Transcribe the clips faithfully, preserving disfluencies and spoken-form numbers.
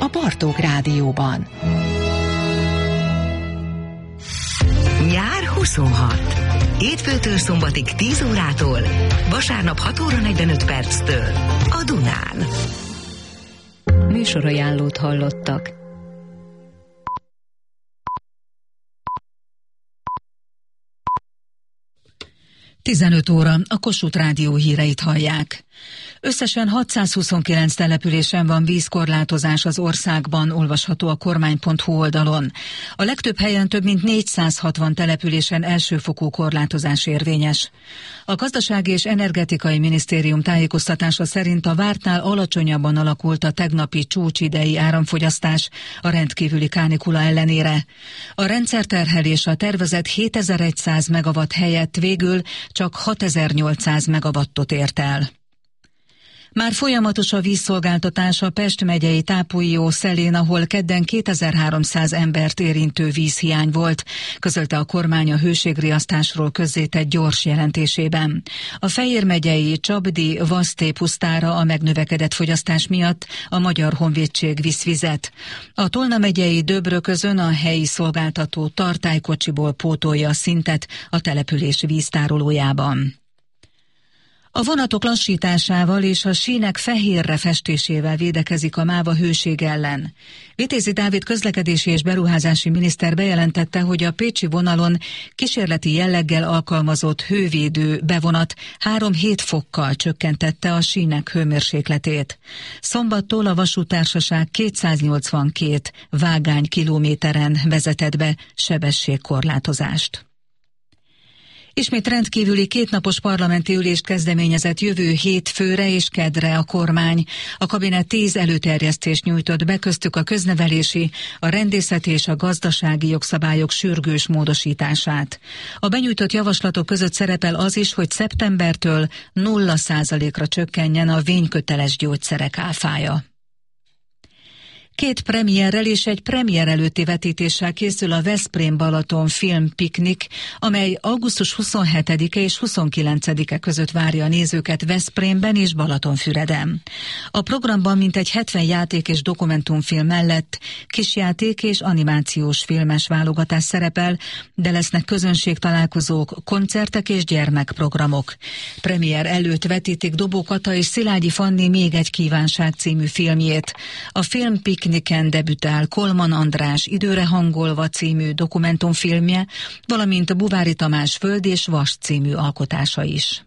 a Bartók Rádióban. Nyár huszonhat. Hétfőtől szombatig tíz órától, vasárnap hat óra negyvenöt perctől a Dunán. Műsorajánlót hallottak. tizenöt óra, a Kossuth Rádió híreit hallják. Összesen hatszázhuszonkilenc településen van vízkorlátozás az országban, olvasható a kormány pont hu oldalon. A legtöbb helyen több mint négyszázhatvan településen elsőfokú korlátozás érvényes. A Gazdasági és Energetikai Minisztérium tájékoztatása szerint a vártnál alacsonyabban alakult a tegnapi csúcsidei áramfogyasztás a rendkívüli kánikula ellenére. A rendszerterhelés a tervezett hétezer-száz megawatt helyett végül csak hatezer-nyolcszáz megawattot ért el. Már folyamatos a vízszolgáltatás a Pest megyei Tápollyó Szelén, ahol kedden kétezer-háromszáz embert érintő vízhiány volt, közölte a kormány a hőségriasztásról közzétett gyors jelentésében. A Fejér megyei Csapdi Vaszté pusztára a megnövekedett fogyasztás miatt a Magyar Honvédség visz vizet. A Tolna megyei Döbröközön a helyi szolgáltató tartálykocsiból pótolja a szintet a település víztárolójában. A vonatok lassításával és a sínek fehérre festésével védekezik a MÁVA hőség ellen. Vitézi Dávid közlekedési és beruházási miniszter bejelentette, hogy a pécsi vonalon kísérleti jelleggel alkalmazott hővédő bevonat három-hét fokkal csökkentette a sínek hőmérsékletét. Szombattól a vasúttársaság kétszáznyolcvankét vágány kilométeren vezetett be sebességkorlátozást. Ismét rendkívüli kétnapos parlamenti ülést kezdeményezett jövő hétfőre és keddre a kormány. A kabinet tíz előterjesztést nyújtott be, köztük a köznevelési, a rendészeti és a gazdasági jogszabályok sürgős módosítását. A benyújtott javaslatok között szerepel az is, hogy szeptembertől nulla százalékra csökkenjen a vényköteles gyógyszerek áfája. Két premierrel és egy premier előtti vetítéssel készül a Veszprém-Balaton filmpiknik, amely augusztus huszonhetedike és huszonkilencedike között várja a nézőket Veszprémben és Balatonfüreden. A programban mintegy hetven játék és dokumentumfilm mellett kisjáték és animációs filmes válogatás szerepel, de lesznek közönségtalálkozók, koncertek és gyermekprogramok. Premier előtt vetítik Dobó Kata és Szilágyi Fanni Még egy kívánság című filmjét. A filmpiknik Pikniken debütál Kolman András Időre hangolva című dokumentumfilmje, valamint Buvári Tamás Föld és Vas című alkotása is.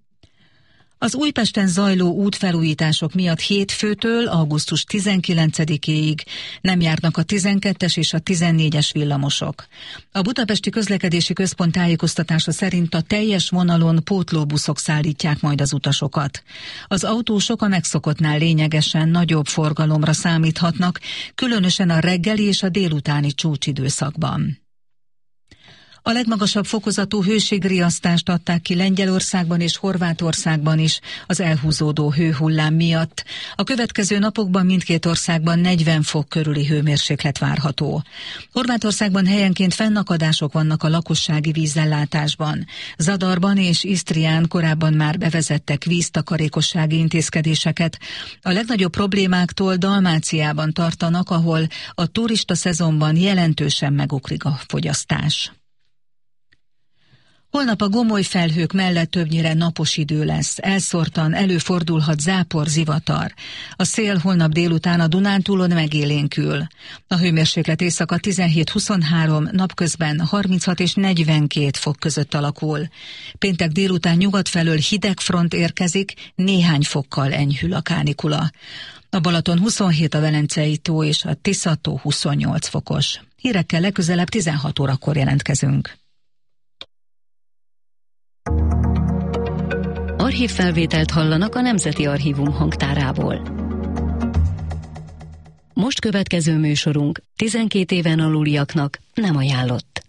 Az Újpesten zajló útfelújítások miatt hétfőtől augusztus tizenkilencedikéig nem járnak a tizenkettes és a tizennégyes villamosok. A Budapesti Közlekedési Központ tájékoztatása szerint a teljes vonalon pótlóbuszok szállítják majd az utasokat. Az autósok a megszokottnál lényegesen nagyobb forgalomra számíthatnak, különösen a reggeli és a délutáni csúcsidőszakban. A legmagasabb fokozatú hőségriasztást adták ki Lengyelországban és Horvátországban is az elhúzódó hőhullám miatt. A következő napokban mindkét országban negyven fok körüli hőmérséklet várható. Horvátországban helyenként fennakadások vannak a lakossági vízellátásban. Zadarban és Isztrián korábban már bevezettek víztakarékossági intézkedéseket. A legnagyobb problémáktól Dalmáciában tartanak, ahol a turista szezonban jelentősen megugrik a fogyasztás. Holnap a gomoly felhők mellett többnyire napos idő lesz. Elszórtan előfordulhat zápor, zivatar. A szél holnap délután a Dunántúlon megélénkül. A hőmérséklet éjszaka tizenhét-huszonhárom, napközben harminchat és negyvenkét fok között alakul. Péntek délután nyugat felől hideg front érkezik, néhány fokkal enyhül a kánikula. A Balaton huszonhét, a Velencei tó és a Tisza-tó huszonnyolc fokos. Hírekkel legközelebb tizenhat órakor jelentkezünk. Archívfelvételt hallanak a Nemzeti Archívum hangtárából. Most következő műsorunk tizenkét éven aluliaknak nem ajánlott.